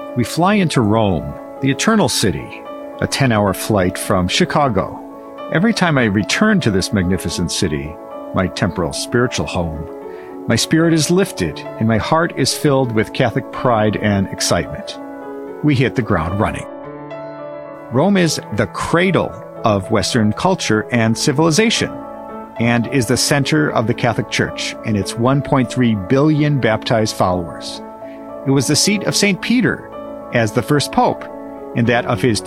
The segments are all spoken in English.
We fly into Rome, the Eternal City, a 10-hour flight from Chicago. Every time I return to this magnificent city, my temporal spiritual home, my spirit is lifted and my heart is filled with Catholic pride and excitement. We hit the ground running. Rome is the cradle of Western culture and civilization, and is the center of the Catholic Church and its 1.3 billion baptized followers. It was the seat of St. Peter as the first pope, and that of his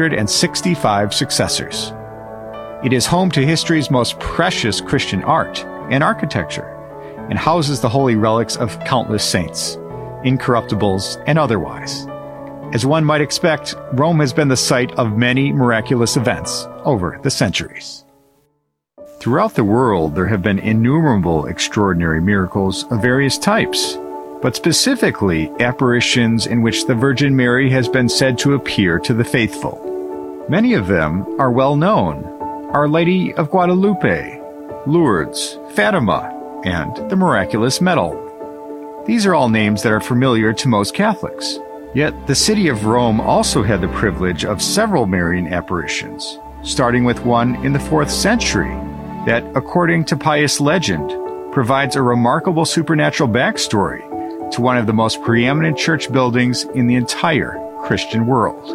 265 successors. It is home to history's most precious Christian art and architecture, and houses the holy relics of countless saints, incorruptibles and otherwise. As one might expect, Rome has been the site of many miraculous events over the centuries. Throughout the world, there have been innumerable extraordinary miracles of various types, but specifically apparitions in which the Virgin Mary has been said to appear to the faithful. Many of them are well known: Our Lady of Guadalupe, Lourdes, Fatima, and the Miraculous Medal. These are all names that are familiar to most Catholics. Yet the city of Rome also had the privilege of several Marian apparitions, starting with one in the 4th century that, according to pious legend, provides a remarkable supernatural backstory to one of the most preeminent church buildings in the entire Christian world.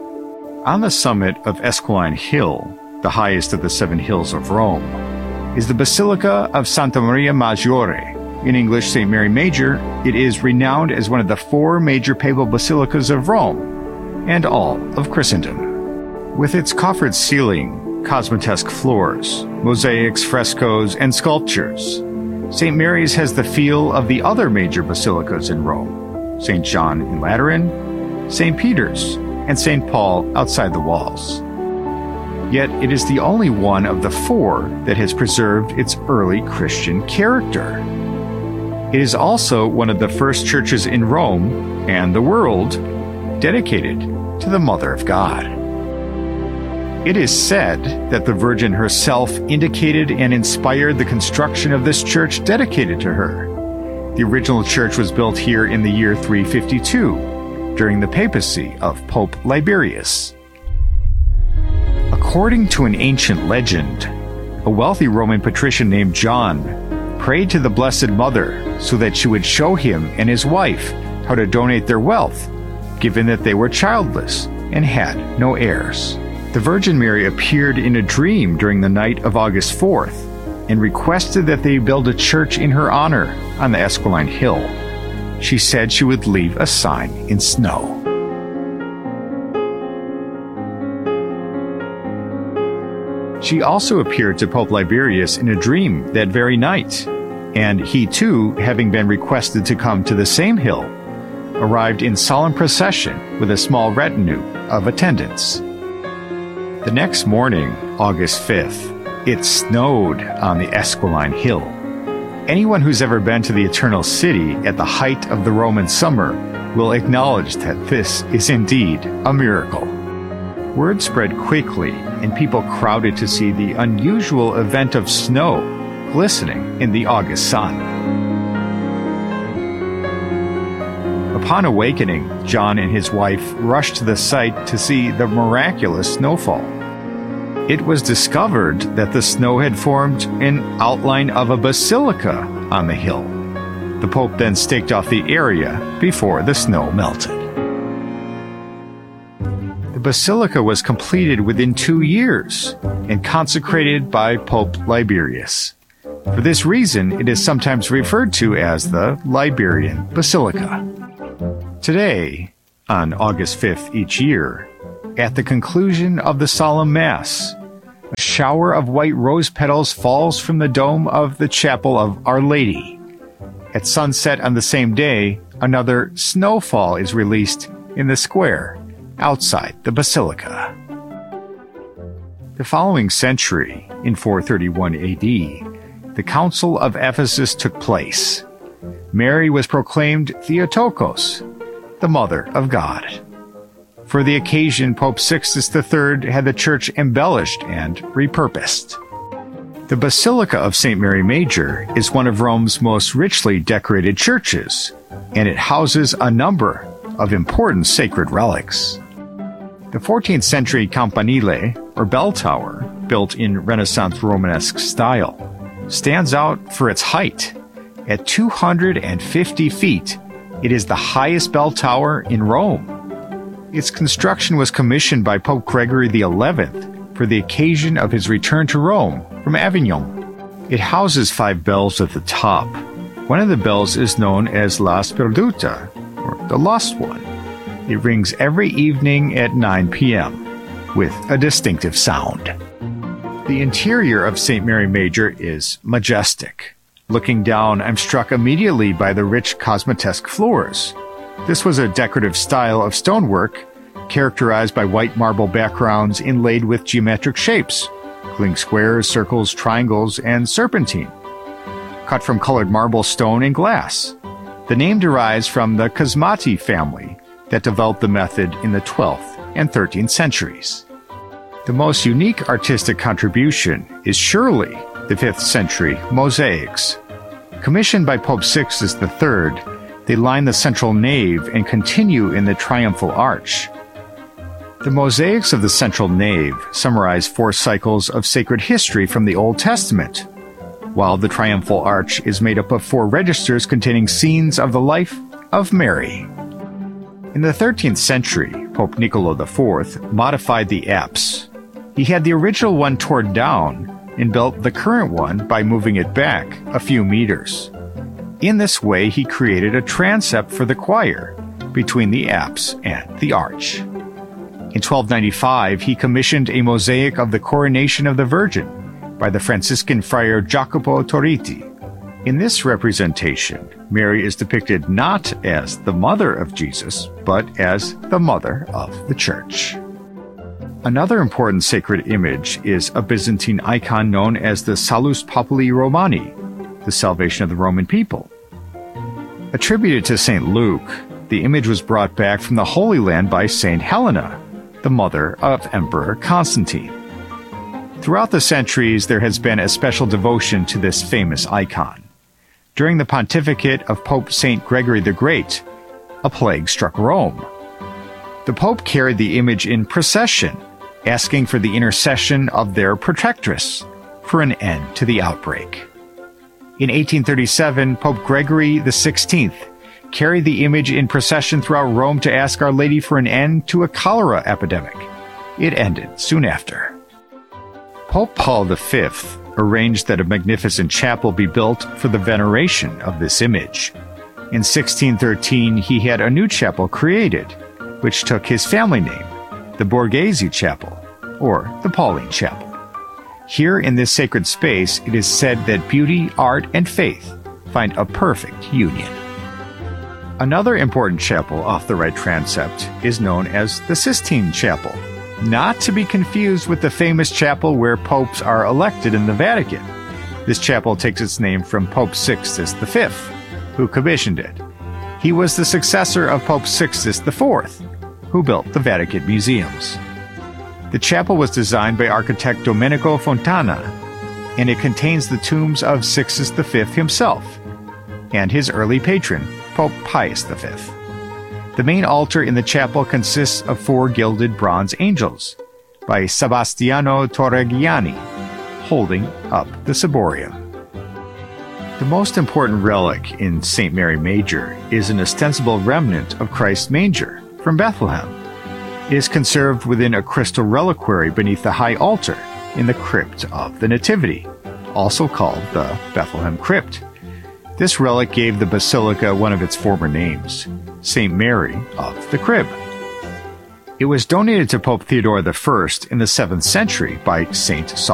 On the summit of Esquiline Hill, the highest of the 7 hills of Rome, is the Basilica of Santa Maria Maggiore. In English, St. Mary Major. It is renowned as one of the 4 major papal basilicas of Rome and all of Christendom. With its coffered ceiling, cosmotesque floors, mosaics, frescoes, and sculptures, St. Mary's has the feel of the other major basilicas in Rome: St. John in Lateran, St. Peter's, and St. Paul outside the walls. Yet it is the only one of the 4 that has preserved its early Christian character. It is also one of the first churches in Rome and the world dedicated to the Mother of God. It is said that the Virgin herself indicated and inspired the construction of this church dedicated to her. The original church was built here in the year 352, during the papacy of Pope Liberius. According to an ancient legend, a wealthy Roman patrician named John prayed to the Blessed Mother so that she would show him and his wife how to donate their wealth, given that they were childless and had no heirs. The Virgin Mary appeared in a dream during the night of August 4th and requested that they build a church in her honor on the Esquiline Hill. She said she would leave a sign in snow. She also appeared to Pope Liberius in a dream that very night, and he too, having been requested to come to the same hill, arrived in solemn procession with a small retinue of attendants. The next morning, August 5th, it snowed on the Esquiline Hill. Anyone who's ever been to the Eternal City at the height of the Roman summer will acknowledge that this is indeed a miracle. Word spread quickly, and people crowded to see the unusual event of snow glistening in the August sun. Upon awakening, John and his wife rushed to the site to see the miraculous snowfall. It was discovered that the snow had formed an outline of a basilica on the hill. The Pope then staked off the area before the snow melted. The basilica was completed within 2 years and consecrated by Pope Liberius. For this reason, it is sometimes referred to as the Liberian Basilica. Today, on August 5th each year, at the conclusion of the solemn Mass, a shower of white rose petals falls from the dome of the chapel of Our Lady. At sunset on the same day, another snowfall is released in the square outside the basilica. The following century, in 431 AD, the Council of Ephesus took place. Mary was proclaimed Theotokos, the Mother of God. For the occasion, Pope Sixtus III had the church embellished and repurposed. The Basilica of St. Mary Major is one of Rome's most richly decorated churches, and it houses a number of important sacred relics. The 14th century campanile, or bell tower, built in Renaissance Romanesque style, stands out for its height. At 250 feet, it is the highest bell tower in Rome. Its construction was commissioned by Pope Gregory XI for the occasion of his return to Rome from Avignon. It houses 5 bells at the top. One of the bells is known as La Sperduta, or the Lost One. It rings every evening at 9 p.m. with a distinctive sound. The interior of St. Mary Major is majestic. Looking down, I'm struck immediately by the rich cosmatesque floors. This was a decorative style of stonework characterized by white marble backgrounds inlaid with geometric shapes, including squares, circles, triangles, and serpentine, cut from colored marble, stone, and glass. The name derives from the Cosmati family that developed the method in the 12th and 13th centuries. The most unique artistic contribution is surely the 5th century mosaics. Commissioned by Pope Sixtus III, they line the central nave and continue in the triumphal arch. The mosaics of the central nave summarize 4 cycles of sacred history from the Old Testament, while the triumphal arch is made up of 4 registers containing scenes of the life of Mary. In the 13th century, Pope Niccolo IV modified the apse. He had the original one torn down and built the current one by moving it back a few meters. In this way, he created a transept for the choir between the apse and the arch. In 1295, he commissioned a mosaic of the Coronation of the Virgin by the Franciscan friar Jacopo Torriti. In this representation, Mary is depicted not as the mother of Jesus, but as the mother of the Church. Another important sacred image is a Byzantine icon known as the Salus Populi Romani, the salvation of the Roman people. Attributed to St. Luke, the image was brought back from the Holy Land by St. Helena, the mother of Emperor Constantine. Throughout the centuries, there has been a special devotion to this famous icon. During the pontificate of Pope St. Gregory the Great, a plague struck Rome. The Pope carried the image in procession, asking for the intercession of their protectress for an end to the outbreak. In 1837, Pope Gregory XVI carried the image in procession throughout Rome to ask Our Lady for an end to a cholera epidemic. It ended soon after. Pope Paul V arranged that a magnificent chapel be built for the veneration of this image. In 1613, he had a new chapel created, which took his family name, the Borghese Chapel, or the Pauline Chapel. Here in this sacred space, it is said that beauty, art, and faith find a perfect union. Another important chapel off the right transept is known as the Sistine Chapel, not to be confused with the famous chapel where popes are elected in the Vatican. This chapel takes its name from Pope Sixtus V, who commissioned it. He was the successor of Pope Sixtus IV, who built the Vatican museums. The chapel was designed by architect Domenico Fontana, and it contains the tombs of Sixtus V himself and his early patron, Pope Pius V. The main altar in the chapel consists of 4 gilded bronze angels by Sebastiano Torregiani, holding up the ciborium. The most important relic in St. Mary Major is an ostensible remnant of Christ's manger from Bethlehem. It is conserved within a crystal reliquary beneath the high altar in the crypt of the Nativity, also called the Bethlehem Crypt. This relic gave the basilica one of its former names, St. Mary of the Crib. It was donated to Pope Theodore I in the 7th century by St.